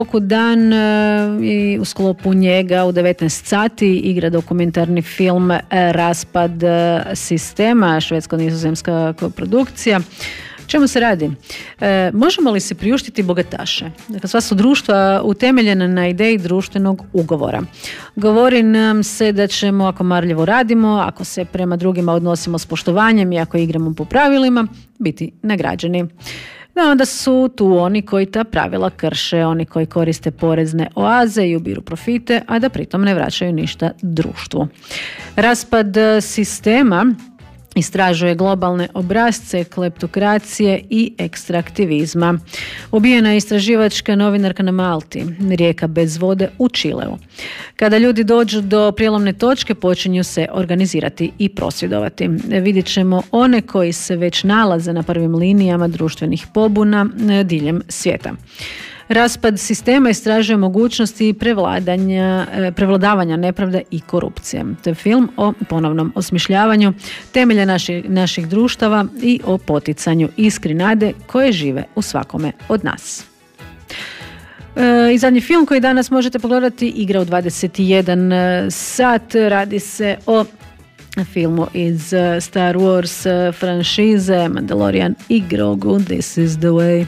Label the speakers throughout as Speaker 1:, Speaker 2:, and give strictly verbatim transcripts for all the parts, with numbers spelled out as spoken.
Speaker 1: dan i u sklopu njega u devetnaest sati igra dokumentarni film Raspad sistema, švedsko-nizozemska koprodukcija. Čemu se radi? E, možemo li se priuštiti bogataše? Dakle, sva su društva utemeljena na ideji društvenog ugovora. Govori nam se da ćemo, ako marljivo radimo, ako se prema drugima odnosimo s poštovanjem i ako igramo po pravilima, biti nagrađeni. Da, onda su tu oni koji ta pravila krše, oni koji koriste porezne oaze i ubiru profite, a da pritom ne vraćaju ništa društvu. Raspad sistema istražuje globalne obrasce kleptokracije i ekstraktivizma. Ubijena je istraživačka novinarka na Malti, rijeka bez vode u Čileu. Kada ljudi dođu do prijelomne točke, počinju se organizirati i prosvjedovati. Vidjet ćemo one koji se već nalaze na prvim linijama društvenih pobuna diljem svijeta. Raspad sistema istražuje mogućnosti prevladanja, prevladavanja nepravde i korupcije. To je film o ponovnom osmišljavanju temelja naših, naših društava i o poticanju iskri nade koje žive u svakome od nas. E, I zadnji film koji danas možete pogledati igra u dvadeset jedan sat. Radi se o filmu iz Star Wars franšize Mandalorian i Grogu. This is the way.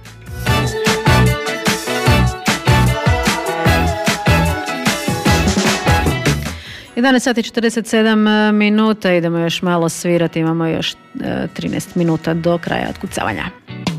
Speaker 1: jedanaest sati četrdeset sedam minuta, idemo još malo svirati, imamo još trinaest minuta do kraja otkucavanja.